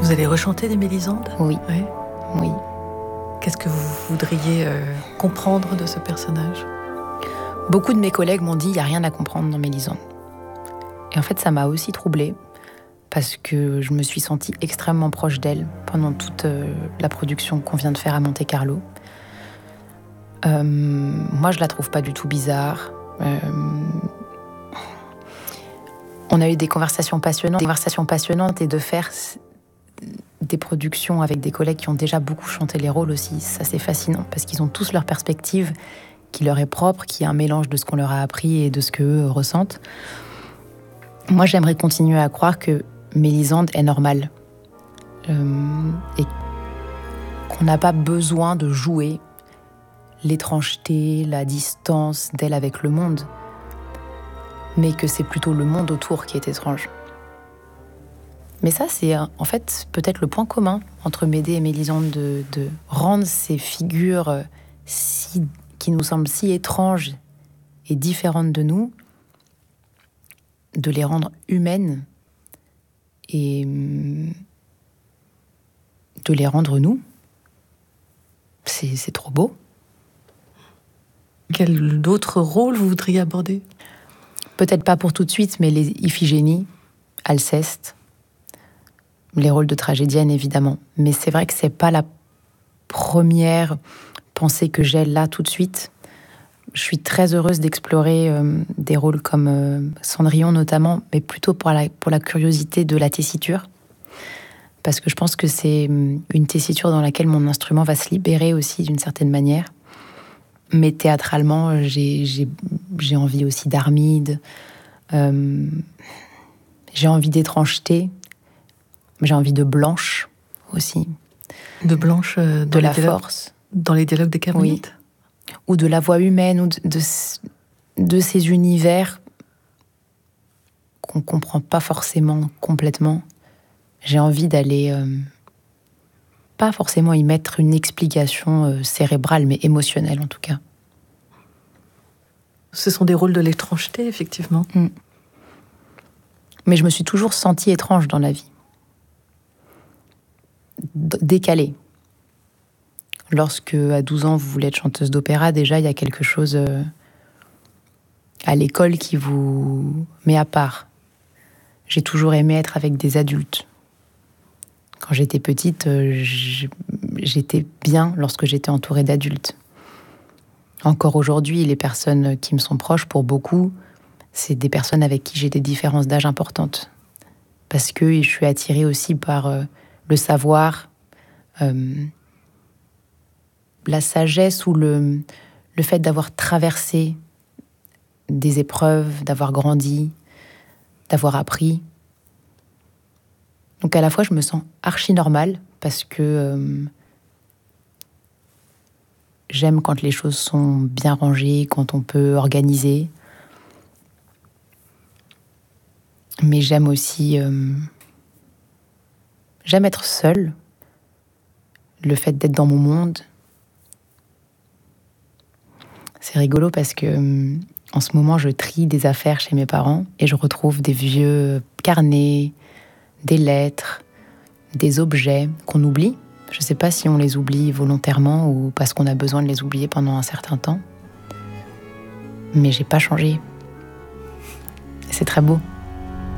Vous allez rechanter des Mélisande ? Oui. Ouais. Oui. Qu'est-ce que vous voudriez comprendre de ce personnage ? Beaucoup de mes collègues m'ont dit il n'y a rien à comprendre dans Mélisande. Et en fait, ça m'a aussi troublée parce que je me suis sentie extrêmement proche d'elle pendant toute la production qu'on vient de faire à Monte-Carlo. Moi, je la trouve pas du tout bizarre. On a eu des conversations passionnantes et de faire des productions avec des collègues qui ont déjà beaucoup chanté les rôles aussi, ça c'est fascinant parce qu'ils ont tous leur perspective qui leur est propre, qui est un mélange de ce qu'on leur a appris et de ce qu'eux ressentent. Moi, j'aimerais continuer à croire que Mélisande est normale et qu'on n'a pas besoin de jouer l'étrangeté, la distance d'elle avec le monde, mais que c'est plutôt le monde autour qui est étrange. Mais ça, c'est en fait peut-être le point commun entre Médée et Mélisande, de rendre ces figures qui nous semblent si étranges et différentes de nous, de les rendre humaines et de les rendre nous. C'est trop beau. Quel d'autres rôles vous voudriez aborder ? Peut-être pas pour tout de suite, mais les Iphigénie, Alceste, les rôles de tragédienne évidemment. Mais c'est vrai que c'est pas la première pensée que j'ai là tout de suite. Je suis très heureuse d'explorer des rôles comme Cendrillon notamment, mais plutôt pour la curiosité de la tessiture. Parce que je pense que c'est une tessiture dans laquelle mon instrument va se libérer aussi d'une certaine manière. Mais théâtralement, j'ai envie aussi d'Armide, j'ai envie d'étrangeté, j'ai envie de Blanche aussi. De Blanche de la force. Dans les dialogues des Carmélites ? Oui. Ou de la voix humaine, ou de ces univers qu'on ne comprend pas forcément complètement. J'ai envie d'aller, pas forcément y mettre une explication cérébrale, mais émotionnelle en tout cas. Ce sont des rôles de l'étrangeté, effectivement. Mais je me suis toujours sentie étrange dans la vie. Décalée. Lorsque, à 12 ans, vous voulez être chanteuse d'opéra, déjà, il y a quelque chose à l'école qui vous met à part. J'ai toujours aimé être avec des adultes. Quand j'étais petite, j'étais bien lorsque j'étais entourée d'adultes. Encore aujourd'hui, les personnes qui me sont proches, pour beaucoup, c'est des personnes avec qui j'ai des différences d'âge importantes. Parce que je suis attirée aussi par le savoir, la sagesse ou le fait d'avoir traversé des épreuves, d'avoir grandi, d'avoir appris. Donc à la fois, je me sens archi-normale parce que j'aime quand les choses sont bien rangées, quand on peut organiser. Mais j'aime aussi... j'aime être seule. Le fait d'être dans mon monde. C'est rigolo parce que en ce moment, je trie des affaires chez mes parents et je retrouve des vieux carnets, des lettres, des objets qu'on oublie. Je ne sais pas si on les oublie volontairement ou parce qu'on a besoin de les oublier pendant un certain temps. Mais j'ai pas changé. Et c'est très beau.